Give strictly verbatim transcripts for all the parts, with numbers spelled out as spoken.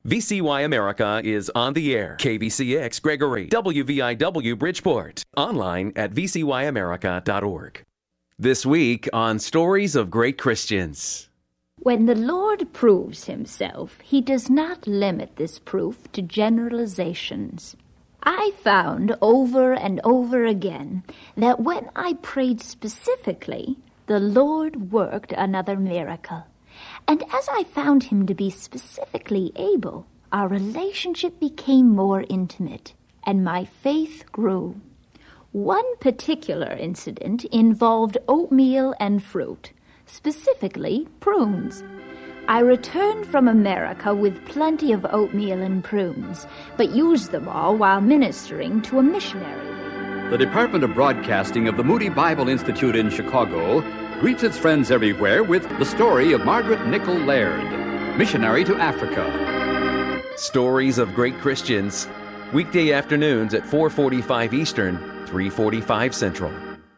V C Y America is on the air. K V C X Gregory, W V I W Bridgeport. Online at v c y america dot org. This week on Stories of Great Christians. When the Lord proves himself, he does not limit this proof to generalizations. I found over and over again that when I prayed specifically, the Lord worked another miracle. And as I found him to be specifically able, our relationship became more intimate, and my faith grew. One particular incident involved oatmeal and fruit, specifically prunes. I returned from America with plenty of oatmeal and prunes, but used them all while ministering to a missionary. The Department of Broadcasting of the Moody Bible Institute in Chicago greets its friends everywhere with the story of Margaret Nichol Laird, missionary to Africa. Stories of Great Christians, weekday afternoons at four forty-five Eastern, three forty-five Central.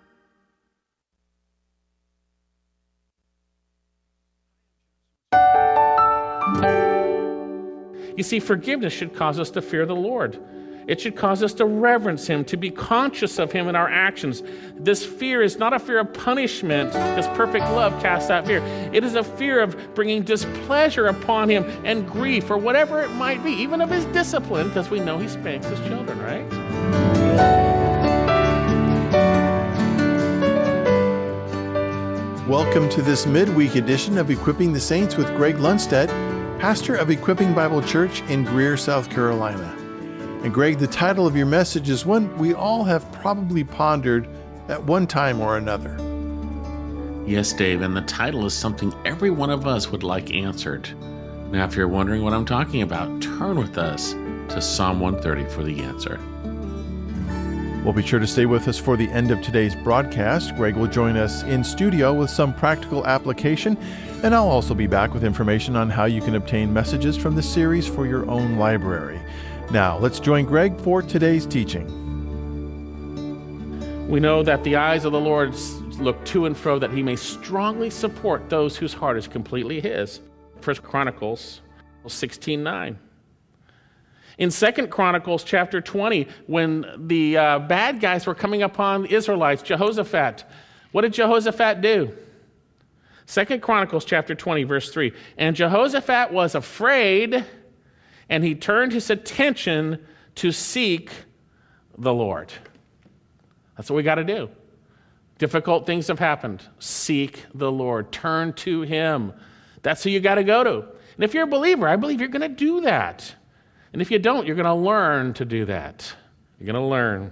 You see, forgiveness should cause us to fear the Lord. It should cause us to reverence him, to be conscious of him in our actions. This fear is not a fear of punishment, because perfect love casts out fear. It is a fear of bringing displeasure upon him and grief, or whatever it might be, even of his discipline, because we know he spanks his children, right? Welcome to this midweek edition of Equipping the Saints with Greg Lundstedt, pastor of Equipping Bible Church in Greer, South Carolina. And Greg, the title of your message is one we all have probably pondered at one time or another. Yes, Dave, and the title is something every one of us would like answered. Now, if you're wondering what I'm talking about, turn with us to Psalm one thirty for the answer. Well, be sure to stay with us for the end of today's broadcast. Greg will join us in studio with some practical application, and I'll also be back with information on how you can obtain messages from the series for your own library. Now, let's join Greg for today's teaching. We know that the eyes of the Lord look to and fro, that he may strongly support those whose heart is completely his. First Chronicles sixteen nine. In Second Chronicles chapter twenty, when the uh, bad guys were coming upon the Israelites, Jehoshaphat, what did Jehoshaphat do? Second Chronicles chapter twenty, verse three. And Jehoshaphat was afraid, and he turned his attention to seek the Lord. That's what we got to do. Difficult things have happened. Seek the Lord. Turn to him. That's who you got to go to. And if you're a believer, I believe you're going to do that. And if you don't, you're going to learn to do that. You're going to learn.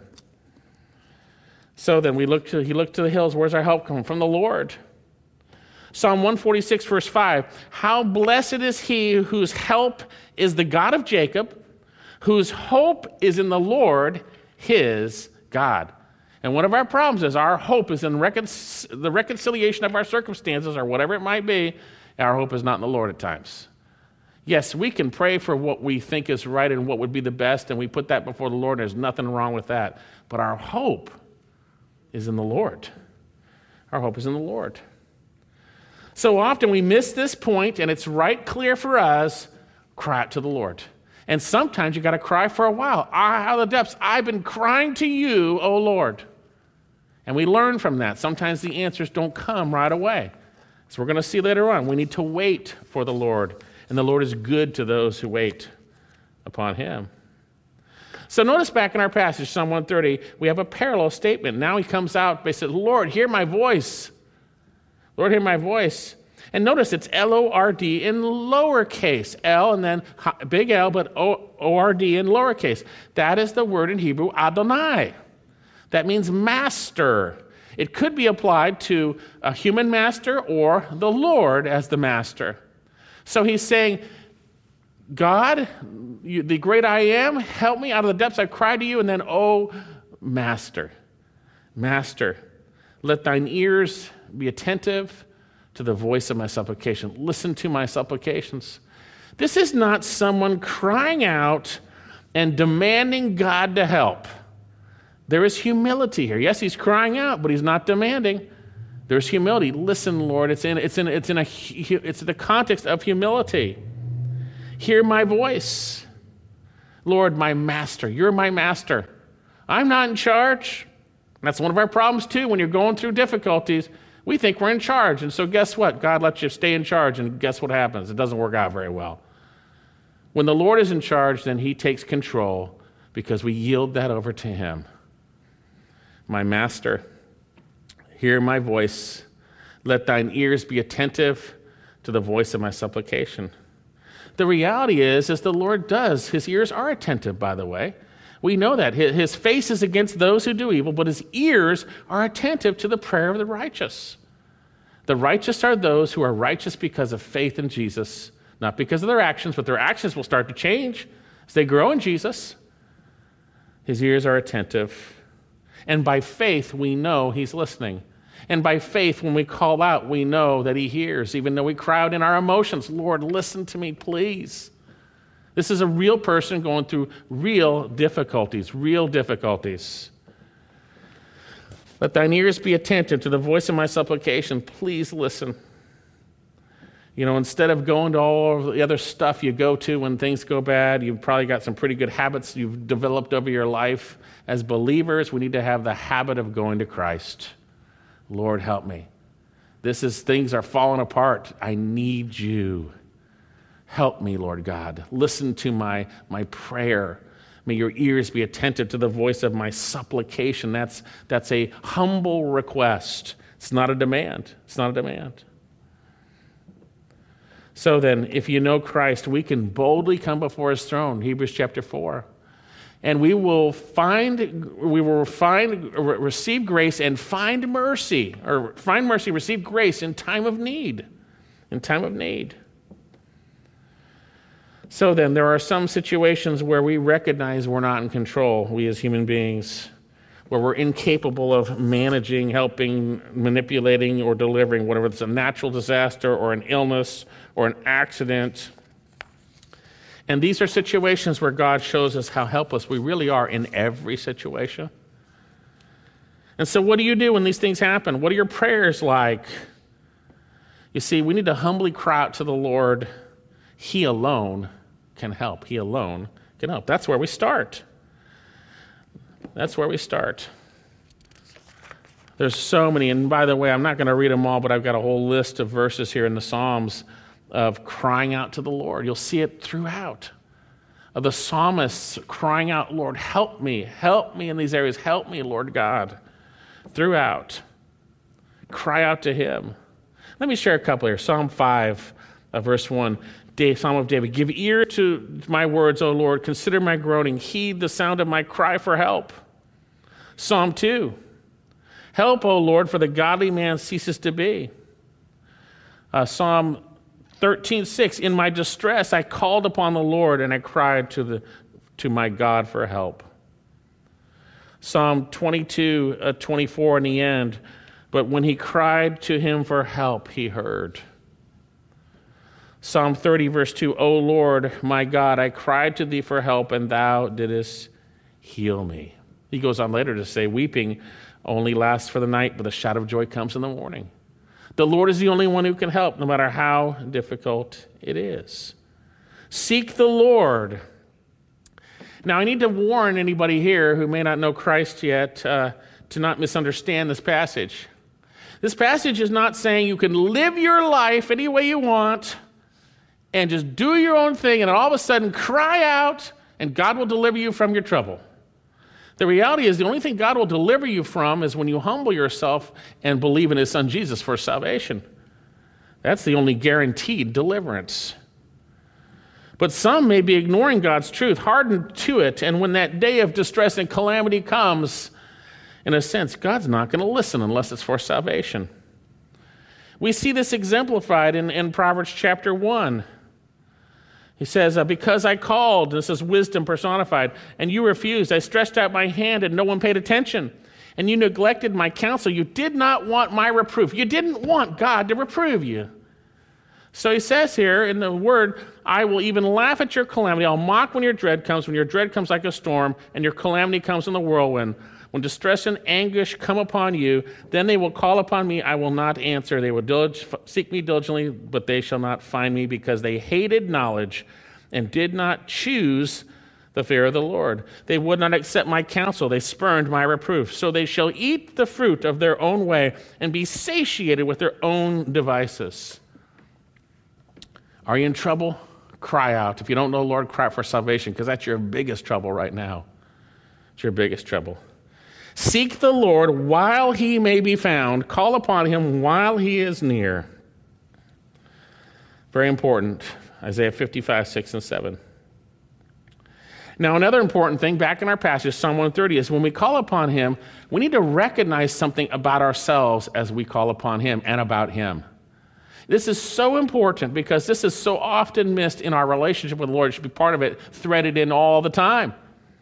So then we look to, he looked to the hills. Where's our help coming? From the Lord. Psalm one forty-six, verse five, how blessed is he whose help is the God of Jacob, whose hope is in the Lord, his God. And one of our problems is our hope is in recon- the reconciliation of our circumstances, or whatever it might be. Our hope is not in the Lord at times. Yes, we can pray for what we think is right and what would be the best, and we put that before the Lord. There's nothing wrong with that. But our hope is in the Lord. Our hope is in the Lord. So often we miss this point, and it's right clear for us, cry out to the Lord. And sometimes you got to cry for a while. Out of the depths, I've been crying to you, O Lord. And we learn from that. Sometimes the answers don't come right away. So we're going to see later on, we need to wait for the Lord. And the Lord is good to those who wait upon him. So notice back in our passage, Psalm one thirty, we have a parallel statement. Now he comes out, they said, Lord, hear my voice. Lord, hear my voice. And notice it's L O R D in lowercase, L and then big L, but O R D in lowercase. That is the word in Hebrew, Adonai. That means master. It could be applied to a human master or the Lord as the master. So he's saying, God, you, the great I am, help me out of the depths. I cry to you. And then, oh, master, master, let thine ears be attentive to the voice of my supplication. Listen to my supplications. This is not someone crying out and demanding God to help. There is humility here. Yes, he's crying out, but he's not demanding. There's humility. Listen, Lord, it's in it's in it's in a it's in the context of humility. hear my voice. Lord, my master, you're my master. I'm not in charge. That's one of our problems too. When you're going through difficulties, we think we're in charge. And so guess what? God lets you stay in charge, and guess what happens? It doesn't work out very well. When the Lord is in charge, then he takes control because we yield that over to him. My master, hear my voice. Let thine ears be attentive to the voice of my supplication. The reality is, is the Lord does. His ears are attentive, by the way. We know that. His face is against those who do evil, but his ears are attentive to the prayer of the righteous. The righteous are those who are righteous because of faith in Jesus, not because of their actions, but their actions will start to change as they grow in Jesus. His ears are attentive. And by faith, we know he's listening. And by faith, when we call out, we know that he hears, even though we cry out in our emotions, Lord, listen to me, please. This is a real person going through real difficulties, real difficulties. Let thine ears be attentive to the voice of my supplication. Please listen. You know, instead of going to all of the other stuff you go to when things go bad, you've probably got some pretty good habits you've developed over your life. As believers, we need to have the habit of going to Christ. Lord, help me. This is, things are falling apart. I need you. Help me, Lord God. Listen to my, my prayer. May your ears be attentive to the voice of my supplication. That's, that's a humble request. It's not a demand. It's not a demand. So then, if you know Christ, we can boldly come before his throne, Hebrews chapter four. And we will find, we will find, receive grace and find mercy, or find mercy, receive grace in time of need. In time of need. So then, there are some situations where we recognize we're not in control, we as human beings, where we're incapable of managing, helping, manipulating, or delivering, whatever it's a natural disaster or an illness or an accident. And these are situations where God shows us how helpless we really are in every situation. And so what do you do when these things happen? What are your prayers like? You see, we need to humbly cry out to the Lord. He alone can help. He alone can help. That's where we start. That's where we start. There's so many, and by the way, I'm not going to read them all, but I've got a whole list of verses here in the Psalms of crying out to the Lord. You'll see it throughout. Of the psalmists crying out, Lord, help me, help me in these areas, help me, Lord God. Throughout. Cry out to him. Let me share a couple here. Psalm five, uh, verse one. Psalm of David, give ear to my words, O Lord. Consider my groaning. Heed the sound of my cry for help. Psalm two, help, O Lord, for the godly man ceases to be. Uh, Psalm thirteen six, in my distress I called upon the Lord and I cried to the to my God for help. Psalm twenty-two, uh, twenty-four in the end, but when he cried to him for help, he heard. Psalm thirty, verse two, O Lord, my God, I cried to thee for help, and thou didst heal me. He goes on later to say, weeping only lasts for the night, but the shout of joy comes in the morning. The Lord is the only one who can help, no matter how difficult it is. Seek the Lord. Now, I need to warn anybody here who may not know Christ yet uh, to not misunderstand this passage. This passage is not saying you can live your life any way you want and just do your own thing and all of a sudden cry out and God will deliver you from your trouble. The reality is the only thing God will deliver you from is when you humble yourself and believe in his son Jesus for salvation. That's the only guaranteed deliverance. But some may be ignoring God's truth, hardened to it, and when that day of distress and calamity comes, in a sense, God's not going to listen unless it's for salvation. We see this exemplified in, in Proverbs chapter one. He says, uh, because I called, this is wisdom personified, and you refused. I stretched out my hand and no one paid attention. And you neglected my counsel. You did not want my reproof. You didn't want God to reprove you. So he says here in the word, I will even laugh at your calamity. I'll mock when your dread comes, when your dread comes like a storm, and your calamity comes in the whirlwind. When distress and anguish come upon you, then they will call upon me. I will not answer. They will dilig- seek me diligently, but they shall not find me because they hated knowledge and did not choose the fear of the Lord. They would not accept my counsel. They spurned my reproof. So they shall eat the fruit of their own way and be satiated with their own devices. Are you in trouble? Cry out. If you don't know Lord, cry out for salvation, because that's your biggest trouble right now. It's your biggest trouble. Seek the Lord while he may be found. Call upon him while he is near. Very important. Isaiah fifty-five, six and seven. Now, another important thing back in our passage, Psalm one thirty, is when we call upon him, we need to recognize something about ourselves as we call upon him and about him. This is so important because this is so often missed in our relationship with the Lord. It should be part of it, threaded in all the time.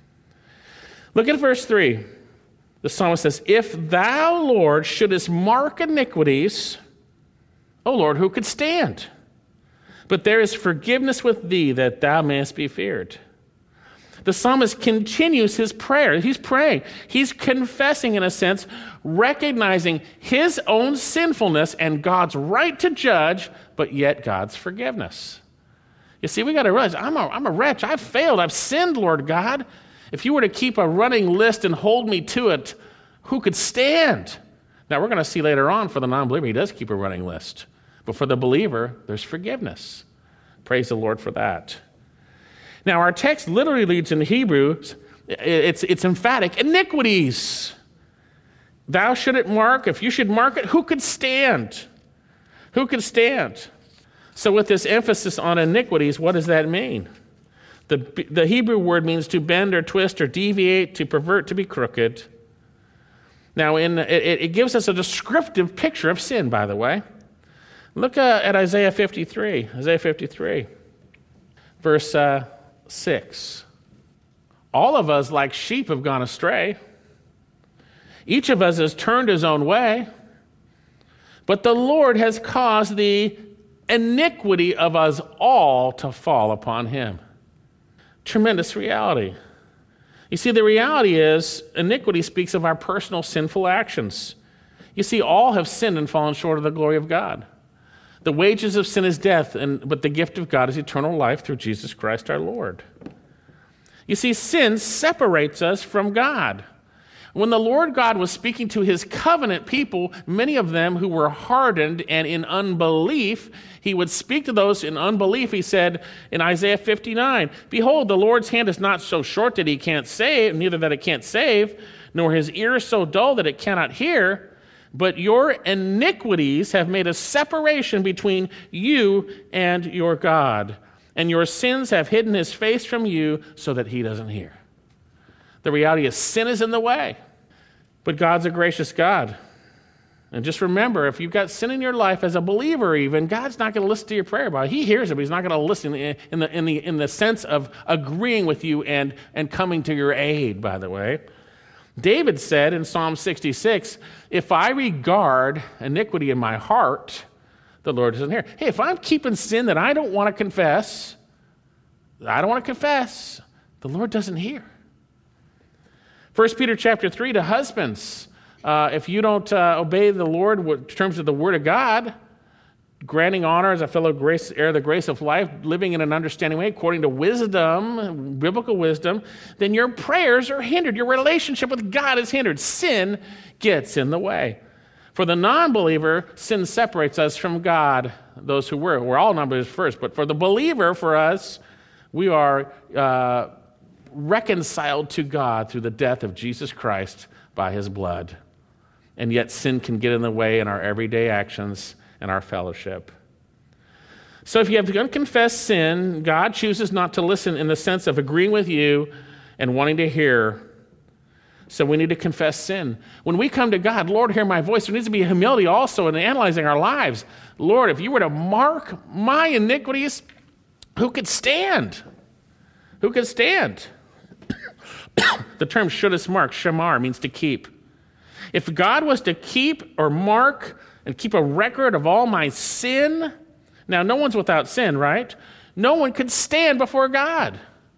Look at verse three. The psalmist says, if thou, Lord, shouldest mark iniquities, O Lord, who could stand? But there is forgiveness with thee, that thou mayest be feared. The psalmist continues his prayer. He's praying. He's confessing, in a sense, recognizing his own sinfulness and God's right to judge, but yet God's forgiveness. You see, we got to realize, I'm a, I'm a wretch. I've failed. I've sinned, Lord God. If you were to keep a running list and hold me to it, who could stand? Now, we're going to see later on for the non-believer, he does keep a running list. But for the believer, there's forgiveness. Praise the Lord for that. Now, our text literally leads in Hebrew, it's, it's emphatic, iniquities. Thou shouldst mark, if you should mark it, who could stand? Who could stand? So with this emphasis on iniquities, what does that mean? The, the Hebrew word means to bend or twist or deviate, to pervert, to be crooked. Now, in, it, it gives us a descriptive picture of sin, by the way. Look uh, at Isaiah fifty-three. Isaiah fifty-three, verse uh, six. All of us, like sheep, have gone astray. Each of us has turned his own way. But the Lord has caused the iniquity of us all to fall upon him. Tremendous reality. You see, the reality is, iniquity speaks of our personal sinful actions. You see, all have sinned and fallen short of the glory of God. The wages of sin is death, and, but the gift of God is eternal life through Jesus Christ our Lord. You see, sin separates us from God. When the Lord God was speaking to his covenant people, many of them who were hardened and in unbelief, he would speak to those in unbelief. He said in Isaiah fifty-nine, behold, the Lord's hand is not so short that he can't save, neither that it can't save, nor his ear is so dull that it cannot hear. But your iniquities have made a separation between you and your God, and your sins have hidden his face from you so that he doesn't hear. The reality is sin is in the way, but God's a gracious God. And just remember, if you've got sin in your life as a believer even, God's not going to listen to your prayer about it. He hears it, but he's not going to listen in the, in the, in the sense of agreeing with you and, and coming to your aid, by the way. David said in Psalm sixty-six, if I regard iniquity in my heart, the Lord doesn't hear. Hey, if I'm keeping sin that I don't want to confess, I don't want to confess, the Lord doesn't hear. First Peter chapter three, to husbands, uh, if you don't uh, obey the Lord in terms of the word of God, granting honor as a fellow grace, heir of the grace of life, living in an understanding way according to wisdom, biblical wisdom, then your prayers are hindered. Your relationship with God is hindered. Sin gets in the way. For the non-believer, sin separates us from God, those who were. We're all non-believers first, but for the believer, for us, we are uh, reconciled to God through the death of Jesus Christ by his blood. And yet sin can get in the way in our everyday actions and our fellowship. So if you have unconfessed sin, God chooses not to listen in the sense of agreeing with you and wanting to hear. So we need to confess sin. When we come to God, Lord, hear my voice, there needs to be humility also in analyzing our lives. Lord, if you were to mark my iniquities, who could stand? Who could stand? The term shouldest mark, shamar, means to keep. If God was to keep or mark and keep a record of all my sin. Now, no one's without sin, right? No one could stand before God.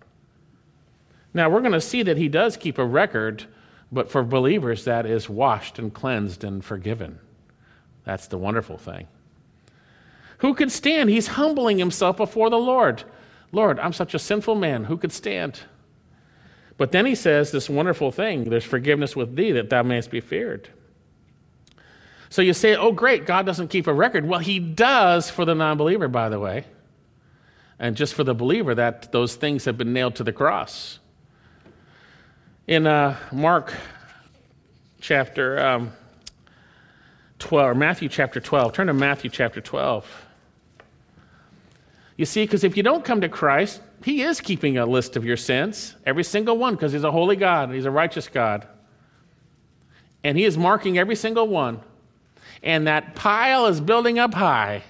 Now, we're going to see that he does keep a record, but for believers, that is washed and cleansed and forgiven. That's the wonderful thing. Who could stand? He's humbling himself before the Lord. Lord, I'm such a sinful man. Who could stand? But then he says this wonderful thing, there's forgiveness with thee that thou mayest be feared. So you say, oh, great, God doesn't keep a record. Well, he does for the non-believer, by the way. And just for the believer, that those things have been nailed to the cross. In uh, Mark chapter um, twelve, or Matthew chapter twelve, turn to Matthew chapter twelve. You see, because if you don't come to Christ, he is keeping a list of your sins, every single one, because he's a holy God, he's a righteous God. And he is marking every single one. And that pile is building up high.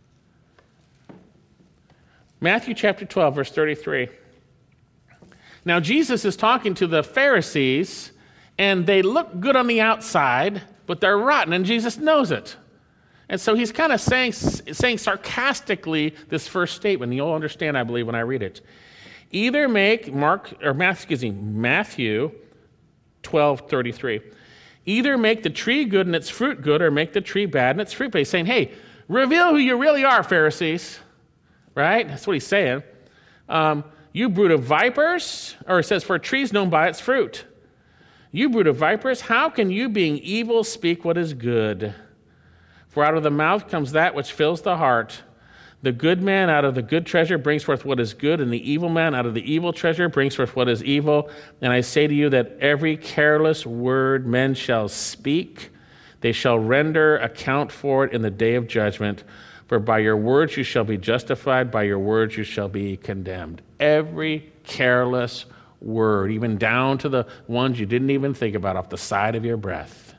Matthew chapter twelve, verse thirty-three. Now, Jesus is talking to the Pharisees, and they look good on the outside, but they're rotten, and Jesus knows it. And so he's kind of saying, saying sarcastically this first statement. And you'll understand, I believe, when I read it. Either make, Mark, or Matthew, excuse me, Matthew twelve thirty-three. Either make the tree good and its fruit good, or make the tree bad and its fruit bad. He's saying, hey, reveal who you really are, Pharisees. Right? That's what he's saying. Um, you brood of vipers, or it says, for a tree is known by its fruit. You brood of vipers, how can you, being evil, speak what is good? For out of the mouth comes that which fills the heart. The good man out of the good treasure brings forth what is good, and the evil man out of the evil treasure brings forth what is evil. And I say to you that every careless word men shall speak, they shall render account for it in the day of judgment. For by your words you shall be justified, by your words you shall be condemned. Every careless word, even down to the ones you didn't even think about off the side of your breath.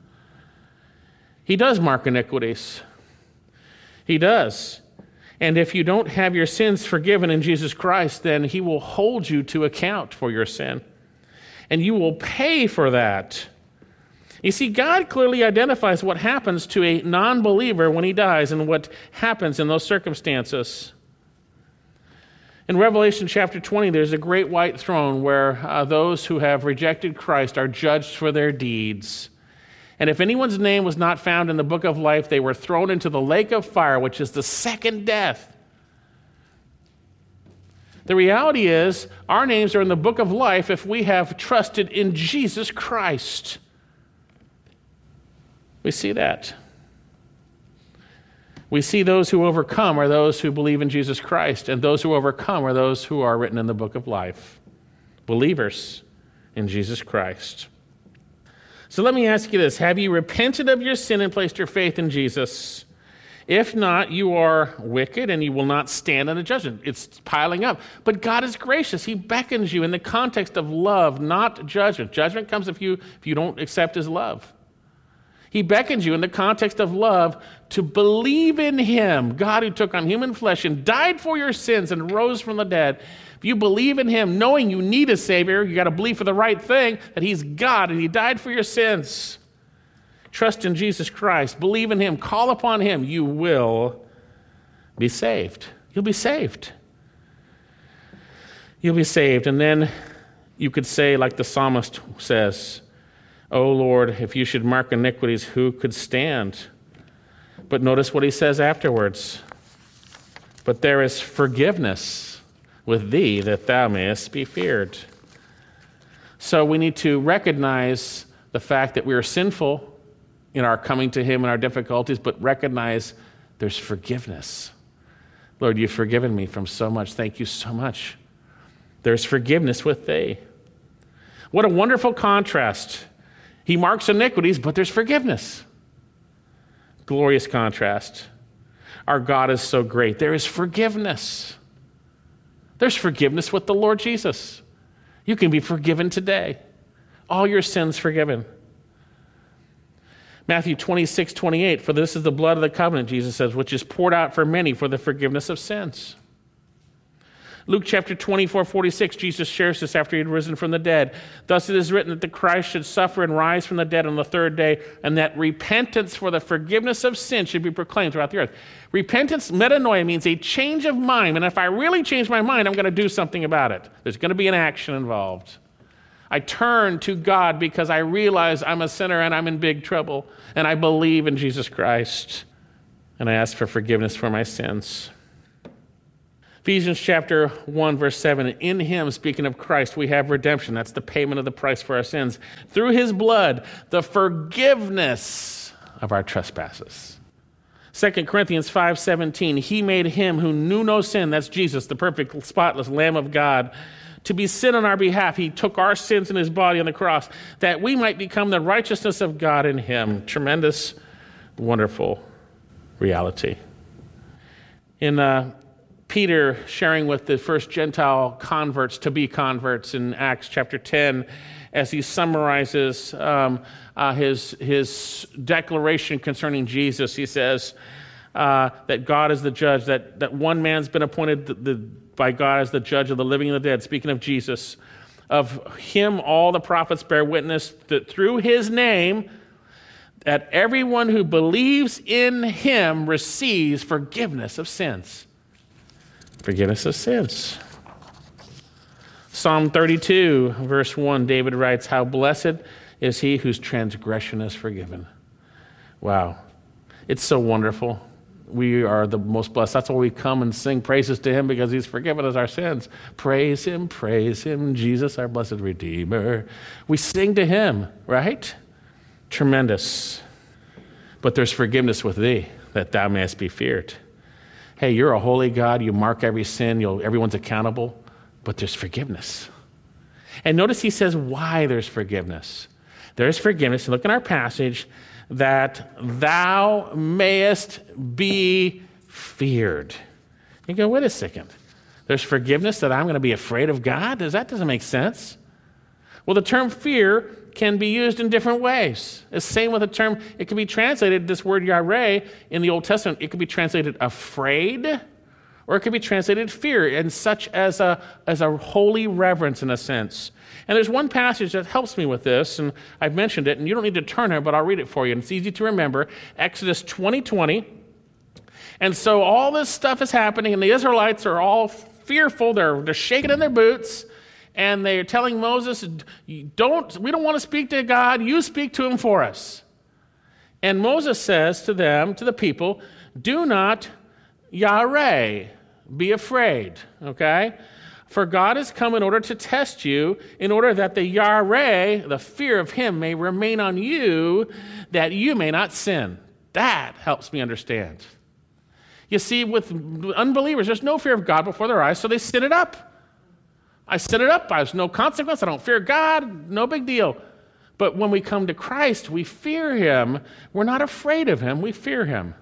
He does mark iniquities. He does. And if you don't have your sins forgiven in Jesus Christ, then he will hold you to account for your sin. And you will pay for that. You see, God clearly identifies what happens to a non-believer when he dies and what happens in those circumstances. In Revelation chapter twenty, there's a great white throne where uh, those who have rejected Christ are judged for their deeds. And if anyone's name was not found in the book of life, they were thrown into the lake of fire, which is the second death. The reality is, our names are in the book of life if we have trusted in Jesus Christ. We see that. We see those who overcome are those who believe in Jesus Christ, and those who overcome are those who are written in the book of life. Believers in Jesus Christ. So let me ask you this. Have you repented of your sin and placed your faith in Jesus? If not, you are wicked and you will not stand in the judgment. It's piling up. But God is gracious. He beckons you in the context of love, not judgment. Judgment comes if you, if you don't accept his love. He beckons you in the context of love to believe in him, God who took on human flesh and died for your sins and rose from the dead. If you believe in him, knowing you need a Savior, you got to believe for the right thing, that he's God and he died for your sins. Trust in Jesus Christ. Believe in him. Call upon him. You will be saved. You'll be saved. You'll be saved. And then you could say, like the psalmist says, O Lord, if you should mark iniquities, who could stand? But notice what he says afterwards. But there is forgiveness with thee that thou mayest be feared. So we need to recognize the fact that we are sinful in our coming to him and our difficulties, but recognize there's forgiveness. Lord, you've forgiven me from so much. Thank you so much. There's forgiveness with thee. What a wonderful contrast. He marks iniquities, but there's forgiveness. Glorious contrast. Our God is so great. There is forgiveness. There's forgiveness with the Lord Jesus. You can be forgiven today. All your sins forgiven. Matthew twenty-six, twenty-eight, for this is the blood of the covenant, Jesus says, which is poured out for many for the forgiveness of sins. Luke chapter twenty-four, forty-six, Jesus shares this after he had risen from the dead. Thus it is written that the Christ should suffer and rise from the dead on the third day, and that repentance for the forgiveness of sin should be proclaimed throughout the earth. Repentance, metanoia, means a change of mind. And if I really change my mind, I'm going to do something about it. There's going to be an action involved. I turn to God because I realize I'm a sinner and I'm in big trouble, and I believe in Jesus Christ, and I ask for forgiveness for my sins. Ephesians chapter one, verse seven, in him, speaking of Christ, we have redemption. That's the payment of the price for our sins. Through his blood, the forgiveness of our trespasses. Second Corinthians five seventeen, he made him who knew no sin, that's Jesus, the perfect, spotless Lamb of God, to be sin on our behalf. He took our sins in his body on the cross, that we might become the righteousness of God in him. Tremendous, wonderful reality. In uh, Peter sharing with the first Gentile converts to be converts in Acts chapter ten, as he summarizes um, uh, his, his declaration concerning Jesus, he says uh, that God is the judge, that, that one man's been appointed the, the, by God as the judge of the living and the dead, speaking of Jesus. Of him all the prophets bear witness that through his name, that everyone who believes in him receives forgiveness of sins. Forgiveness of sins. Psalm thirty-two, verse one, David writes, how blessed is he whose transgression is forgiven. Wow. It's so wonderful. We are the most blessed. That's why we come and sing praises to him, because he's forgiven us our sins. Praise him, praise him, Jesus, our blessed Redeemer. We sing to him, right? Tremendous. But there's forgiveness with thee, that thou mayest be feared. Hey, you're a holy God. You mark every sin. You'll, everyone's accountable. But there's forgiveness. And notice he says why there's forgiveness. There's forgiveness. Look in our passage, that thou mayest be feared. You go, wait a second. There's forgiveness that I'm going to be afraid of God? Does that doesn't make sense? Well, the term fear can be used in different ways. The same with the term, it can be translated, this word yareh in the Old Testament, it could be translated afraid, or it could be translated fear, and such as a, as a holy reverence in a sense. And there's one passage that helps me with this, and I've mentioned it, and you don't need to turn there, but I'll read it for you, and it's easy to remember. Exodus twenty twenty. And so all this stuff is happening, and the Israelites are all fearful. They're, they're shaking in their boots. And they're telling Moses, "Don't we don't want to speak to God. You speak to him for us." And Moses says to them, to the people, "Do not yareh, be afraid." Okay? For God has come in order to test you, in order that the yareh, the fear of him, may remain on you, that you may not sin. That helps me understand. You see, with unbelievers, there's no fear of God before their eyes, so they sin it up. I set it up. There's no consequence. I don't fear God. No big deal. But when we come to Christ, we fear him. We're not afraid of him. We fear him.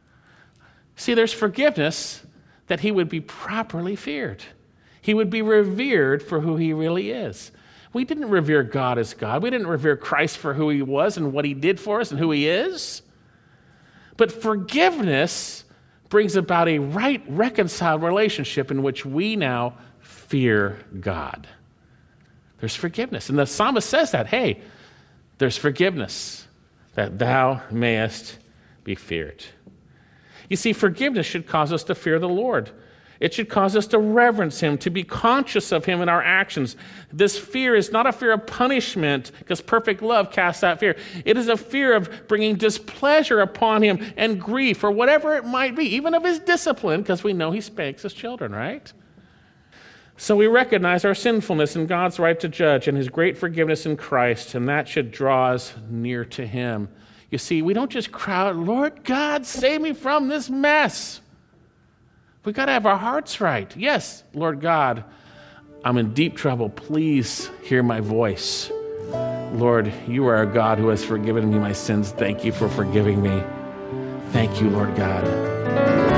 See, there's forgiveness that he would be properly feared. He would be revered for who he really is. We didn't revere God as God. We didn't revere Christ for who he was and what he did for us and who he is. But forgiveness brings about a right, reconciled relationship in which we now fear God. There's forgiveness. And the psalmist says that, hey, there's forgiveness, that thou mayest be feared. You see, forgiveness should cause us to fear the Lord. It should cause us to reverence him, to be conscious of him in our actions. This fear is not a fear of punishment, because perfect love casts out fear. It is a fear of bringing displeasure upon him and grief, or whatever it might be, even of his discipline, because we know he spanks his children, right? So we recognize our sinfulness and God's right to judge and his great forgiveness in Christ, and that should draw us near to him. You see, we don't just cry out, "Lord God, save me from this mess." We've got to have our hearts right. Yes, Lord God, I'm in deep trouble. Please hear my voice. Lord, you are a God who has forgiven me my sins. Thank you for forgiving me. Thank you, Lord God.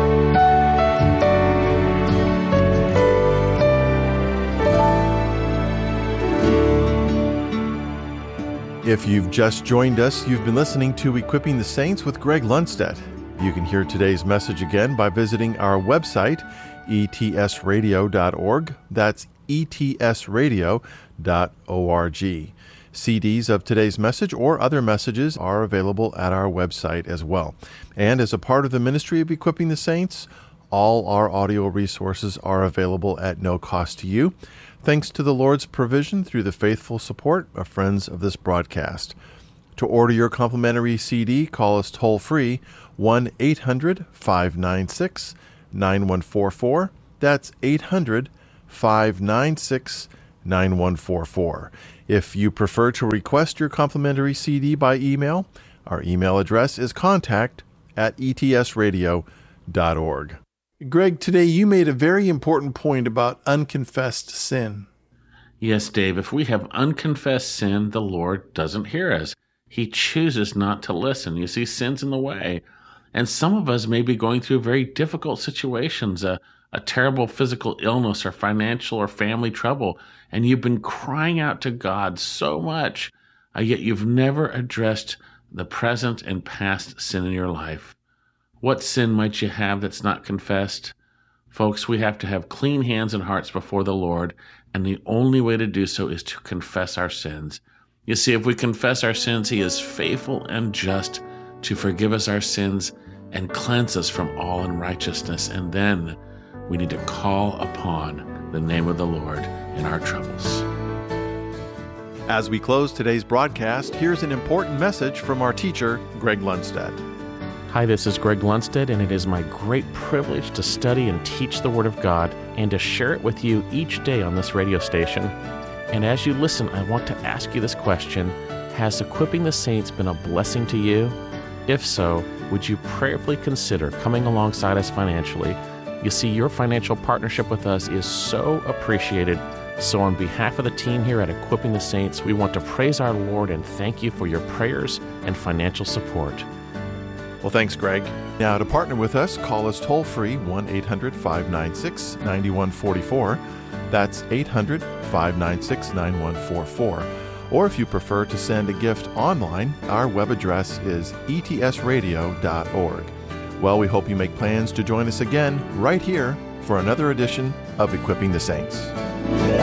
If you've just joined us, you've been listening to Equipping the Saints with Greg Lundstedt. You can hear today's message again by visiting our website, e t s radio dot org. That's e t s radio dot org. C Ds of today's message or other messages are available at our website as well. And as a part of the ministry of Equipping the Saints, all our audio resources are available at no cost to you, thanks to the Lord's provision through the faithful support of friends of this broadcast. To order your complimentary C D, call us toll-free, one eight hundred five nine six nine one four four. That's eight hundred, five nine six, nine one four four. If you prefer to request your complimentary C D by email, our email address is contact at e t s radio dot org. Greg, today you made a very important point about unconfessed sin. Yes, Dave, if we have unconfessed sin, the Lord doesn't hear us. He chooses not to listen. You see, sin's in the way. And some of us may be going through very difficult situations, a, a terrible physical illness or financial or family trouble, and you've been crying out to God so much, uh, yet you've never addressed the present and past sin in your life. What sin might you have that's not confessed? Folks, we have to have clean hands and hearts before the Lord, and the only way to do so is to confess our sins. You see, if we confess our sins, He is faithful and just to forgive us our sins and cleanse us from all unrighteousness. And then we need to call upon the name of the Lord in our troubles. As we close today's broadcast, here's an important message from our teacher, Greg Lundstedt. Hi, this is Greg Lundstedt, and it is my great privilege to study and teach the Word of God and to share it with you each day on this radio station. And as you listen, I want to ask you this question: has Equipping the Saints been a blessing to you? If so, would you prayerfully consider coming alongside us financially? You see, your financial partnership with us is so appreciated. So on behalf of the team here at Equipping the Saints, we want to praise our Lord and thank you for your prayers and financial support. Well, thanks, Greg. Now, to partner with us, call us toll-free, one eight hundred, five nine six, nine one four four. That's eight hundred, five nine six, nine one four four. Or if you prefer to send a gift online, our web address is e t s radio dot org. Well, we hope you make plans to join us again right here for another edition of Equipping the Saints.